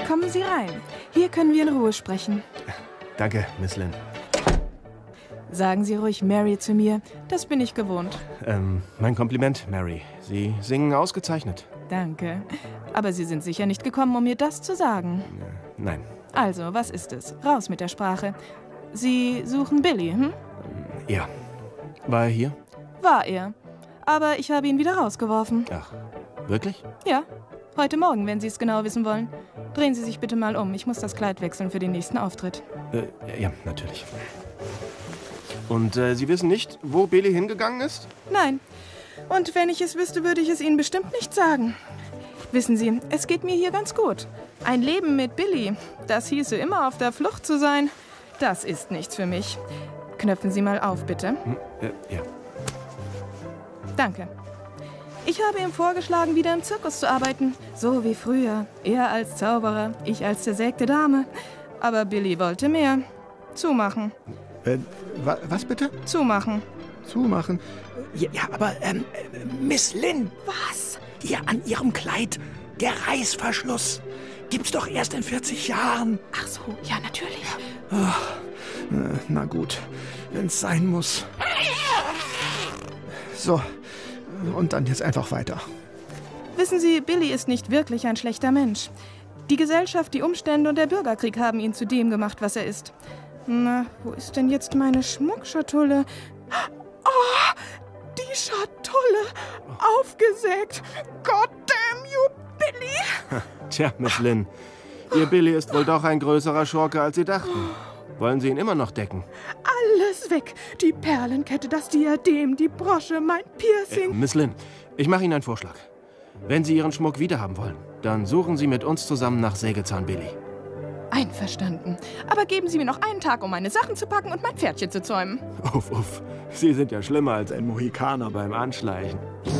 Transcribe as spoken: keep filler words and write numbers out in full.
Kommen Sie rein. Hier können wir in Ruhe sprechen. Danke, Miss Lynn. Sagen Sie ruhig Mary zu mir. Das bin ich gewohnt. Ähm, mein Kompliment, Mary. Sie singen ausgezeichnet. Danke. Aber Sie sind sicher nicht gekommen, um mir das zu sagen. Äh, nein. Also, was ist es? Raus mit der Sprache. Sie suchen Billy, hm? Ja. War er hier? War er. Aber ich habe ihn wieder rausgeworfen. Ach, wirklich? Ja. Heute Morgen, wenn Sie es genau wissen wollen. Drehen Sie sich bitte mal um. Ich muss das Kleid wechseln für den nächsten Auftritt. Äh, ja, natürlich. Und äh, Sie wissen nicht, wo Billy hingegangen ist? Nein. Und wenn ich es wüsste, würde ich es Ihnen bestimmt nicht sagen. Wissen Sie, es geht mir hier ganz gut. Ein Leben mit Billy, das hieße immer auf der Flucht zu sein, das ist nichts für mich. Knöpfen Sie mal auf, bitte. Hm, äh, ja. Danke. Ich habe ihm vorgeschlagen, wieder im Zirkus zu arbeiten. So wie früher. Er als Zauberer, ich als zersägte Dame. Aber Billy wollte mehr. Zumachen. Äh, wa was bitte? Zumachen. Zumachen? Ja, ja aber, ähm, Miss Lynn. Was? Hier an Ihrem Kleid, der Reißverschluss. Gibt's doch erst in vierzig Jahren. Ach so, ja, natürlich. Ach, na gut, wenn's sein muss. So, und dann jetzt einfach weiter. Wissen Sie, Billy ist nicht wirklich ein schlechter Mensch. Die Gesellschaft, die Umstände und der Bürgerkrieg haben ihn zu dem gemacht, was er ist. Na, wo ist denn jetzt meine Schmuckschatulle? Oh, die Schatulle! Aufgesägt! God damn you, Billy! Tja, Miss Lynn, Ihr Billy ist wohl doch ein größerer Schurke, als Sie dachten. Wollen Sie ihn immer noch decken? Alles weg! Die Perlenkette, das Diadem, die Brosche, mein Piercing. Äh, Miss Lynn, ich mache Ihnen einen Vorschlag. Wenn Sie Ihren Schmuck wiederhaben wollen, dann suchen Sie mit uns zusammen nach Sägezahn Billy. Einverstanden. Aber geben Sie mir noch einen Tag, um meine Sachen zu packen und mein Pferdchen zu zäumen. Uff, uff. Sie sind ja schlimmer als ein Mohikaner beim Anschleichen.